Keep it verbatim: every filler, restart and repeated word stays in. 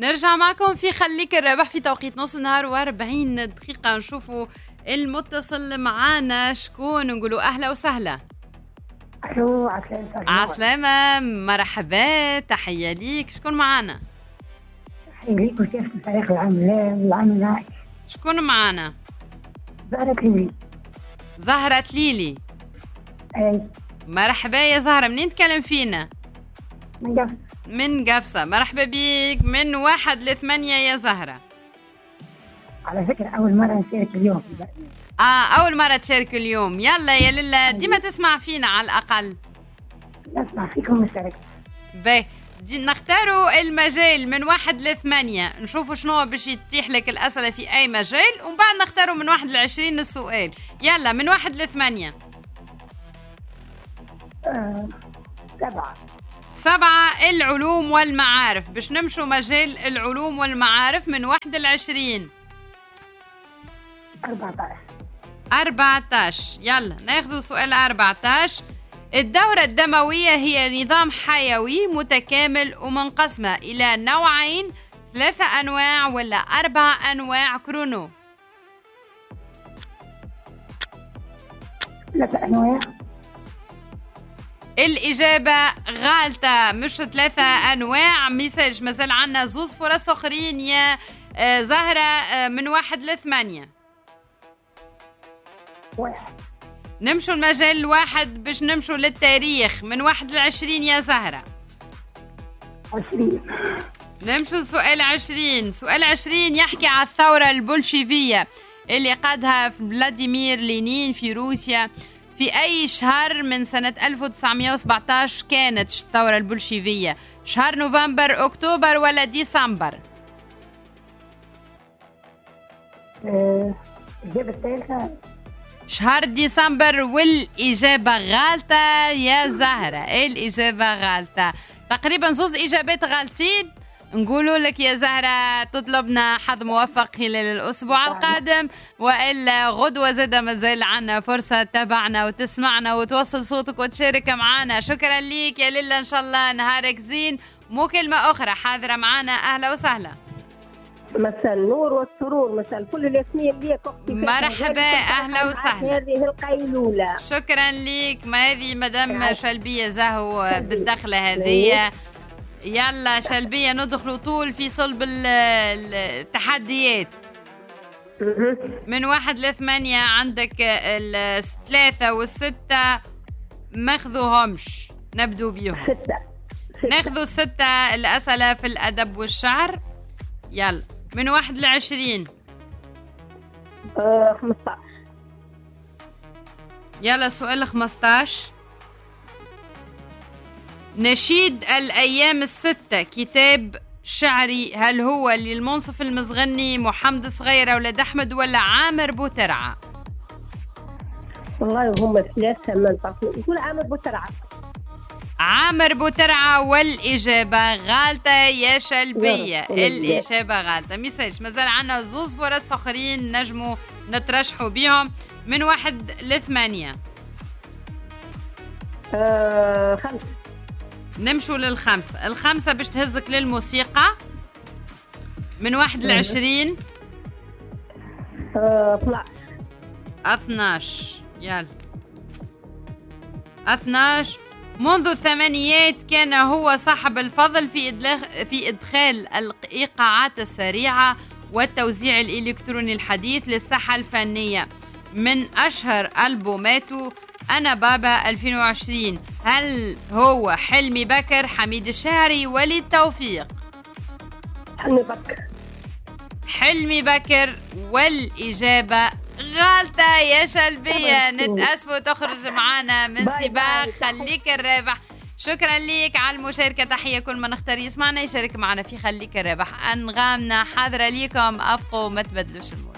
نرجع معكم في خليك الرابح في توقيت نص النهار واربعين دقيقة. نشوفوا المتصل معانا شكون، نقولوا أهلا وسهلا. ألو عسلامة. عسلامة، مرحبا، تحية ليك. شكون معانا؟ تحية ليك وكيف فريق العمل العمل معك؟ شكون معانا؟ زهرة ليلي. زهرة ليلي. أي مرحبا يا زهرة، منين تكلم فينا؟ من قفص. من قفصة، مرحبا بيك. من واحد لثمانية يا زهرة. على فكرة أول مرة نشارك اليوم في البرنامج. آه أول مرة تشارك اليوم. يلا يا للا، ديما تسمع فينا على الأقل. نسمع فيكم مشاركة. باهي، نختاروا المجال من واحد لثمانية، نشوفوا شنو باش يتيح لك الأسئلة في أي مجال، ومن بعد نختاروا من واحد لعشرين السؤال. يلا من واحد لثمانية. آه، سبعة. سبعة العلوم والمعارف، باش نمشوا مجال العلوم والمعارف من واحد لعشرين. أربعة. أربعة. يلا ناخذوا سؤال أربعة. الدورة الدموية هي نظام حيوي متكامل ومنقسمة إلى نوعين، ثلاثة أنواع ولا أربع أنواع كرونو؟ ثلاثة أنواع. الإجابة غالطة، مش ثلاثة أنواع. ميساج مازال عنا زوز فرص أخرين يا زهرة. من واحد لثمانية. واحد. نمشوا المجال الواحد باش نمشوا للتاريخ. من واحد لعشرين يا زهرة. عشرين. نمشوا سؤال عشرين. سؤال عشرين يحكي على الثورة البولشيفية اللي قادها فلاديمير لينين في روسيا. في أي شهر من سنة ألف وتسعمائة وسبعة عشر كانت الثورة البولشيفية؟ شهر نوفمبر، أكتوبر ولا ديسمبر؟ الإجابة الثالثة شهر ديسمبر، والإجابة غالطة يا زهرة. الإجابة غالطة. تقريبا زوز إجابات غالطين. نقولوا لك يا زهرة تطلبنا حظ موفق خلال الأسبوع القادم، وإلا غدوة زادة مازال عنا فرصة تتابعنا وتسمعنا وتوصل صوتك وتشارك معنا. شكرا ليك يا ليلى، إن شاء الله نهارك زين. مكالمة أخرى حاضرة معنا. أهلا وسهلا. مساء النور والسرور، مساء الكل الياسمين ليك أختي. مرحبا، أهلا وسهلا. هذه القيلولة. شكرا ليك. ما هذه مدام شلبية زهو بالدخلة هذه. يلا شلبية ندخلوا طول في صلب التحديات. من واحد لثمانية عندك الثلاثة والستة ماخذوهمش، نبدو بيهم. ستة. ناخذوا الستة الأسئلة في الأدب والشعر. يلا من واحد لعشرين. آه، خمسة عشر. يلا سؤال خمسطاش. نشيد الأيام الستة كتاب شعري، هل هو للمنصف المزغني، محمد صغيرة، ولاد أحمد، ولا عامر بوترعة؟ والله هم ثلاثة ما نعرف. يقول عامر بوترعة. عامر بوترعة، والإجابة غالطة يا شلبية. الإجابة غالطة. ميساج مازال عنا زوز فرص آخرين نجموا نترشحوا بيهم. من واحد لثمانية. آه، خمسة. نمشوا للخمسة. الخمسة باش تهزك للموسيقى. من واحد لعشرين. آه، اثناش. اثناش. يلا اثناش. منذ الثمانينات كان هو صاحب الفضل في في إدخال الإيقاعات السريعة والتوزيع الإلكتروني الحديث للساحة الفنية. من أشهر ألبوماته أنا بابا ألفين وعشرين، هل هو حلمي بكر، حميد الشاعري، وليد توفيق؟ حلمي بكر. حلمي بكر، والإجابة غالطة يا شلبية. نتأسف وتخرج معانا من سباق خليك الرابح. شكرا ليك على المشاركة. تحية كل من اختار يسمعنا يشارك معنا في خليك الرابح. أنغامنا حاضرة ليكم، أبقوا ما تبدلوش الموضوع.